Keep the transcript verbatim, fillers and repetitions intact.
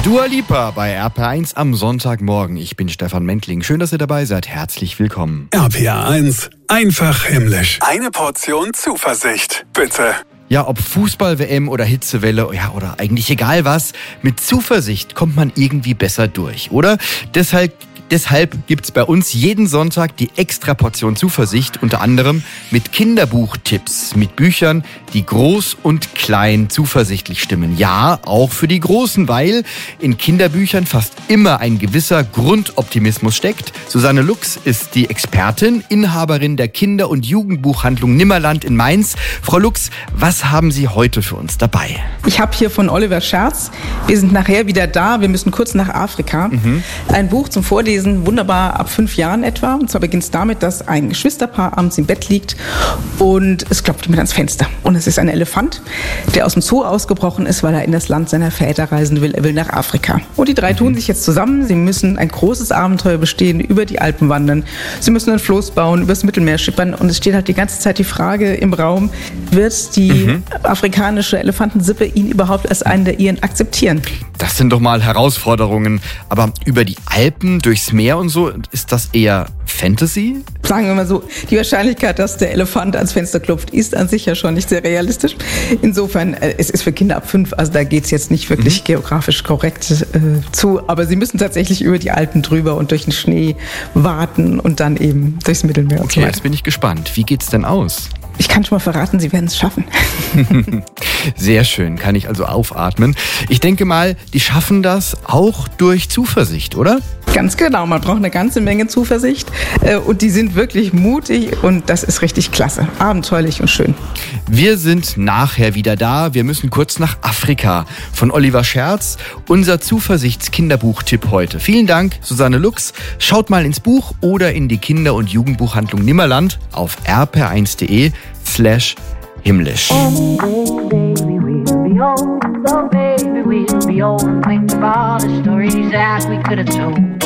Dua Lipa bei R P R eins am Sonntagmorgen. Ich bin Stefan Mentling. Schön, dass ihr dabei seid. Herzlich willkommen. R P R eins, einfach himmlisch. Eine Portion Zuversicht, bitte. Ja, ob Fußball-W M oder Hitzewelle, ja, oder eigentlich egal was, mit Zuversicht kommt man irgendwie besser durch, oder? Deshalb Deshalb gibt's bei uns jeden Sonntag die extra Portion Zuversicht, unter anderem mit Kinderbuchtipps, mit Büchern, die groß und klein zuversichtlich stimmen. Ja, auch für die Großen, weil in Kinderbüchern fast immer ein gewisser Grundoptimismus steckt. Susanne Lux ist die Expertin, Inhaberin der Kinder- und Jugendbuchhandlung Nimmerland in Mainz. Frau Lux, was haben Sie heute für uns dabei? Ich habe hier von Oliver Scherz, wir sind nachher wieder da, wir müssen kurz nach Afrika, mhm. ein Buch zum Vorlesen. Wunderbar ab fünf Jahren etwa. Und zwar beginnt es damit, dass ein Geschwisterpaar abends im Bett liegt und es klopft jemand ans Fenster. Und es ist ein Elefant, der aus dem Zoo ausgebrochen ist, weil er in das Land seiner Väter reisen will. Er will nach Afrika. Und die drei mhm. tun sich jetzt zusammen. Sie müssen ein großes Abenteuer bestehen, über die Alpen wandern. Sie müssen ein Floß bauen, übers Mittelmeer schippern. Und es steht halt die ganze Zeit die Frage im Raum, wird die mhm. afrikanische Elefantensippe ihn überhaupt als einen der ihren akzeptieren? Das sind doch mal Herausforderungen. Aber über die Alpen, durchs Meer und so, ist das eher Fantasy? Sagen wir mal so, die Wahrscheinlichkeit, dass der Elefant ans Fenster klopft, ist an sich ja schon nicht sehr realistisch. Insofern, äh, es ist für Kinder ab fünf, also da geht es jetzt nicht wirklich mhm. geografisch korrekt äh, zu. Aber sie müssen tatsächlich über die Alpen drüber und durch den Schnee warten und dann eben durchs Mittelmeer. Okay, und so weiter. Jetzt bin ich gespannt. Wie geht's denn aus? Ich kann schon mal verraten, Sie werden es schaffen. Sehr schön, kann ich also aufatmen. Ich denke mal, die schaffen das auch durch Zuversicht, oder? Ganz genau, man braucht eine ganze Menge Zuversicht und die sind wirklich mutig und das ist richtig klasse, abenteuerlich und schön. Wir sind nachher wieder da, wir müssen kurz nach Afrika. Von Oliver Scherz, unser Zuversichts-Kinderbuchtipp heute. Vielen Dank, Susanne Lux. Schaut mal ins Buch oder in die Kinder- und Jugendbuchhandlung Nimmerland auf r p r eins punkt d e slash himmlisch. Oh, baby, we'll be old. Oh, baby, we'll be old. Think of all the stories that we could have told.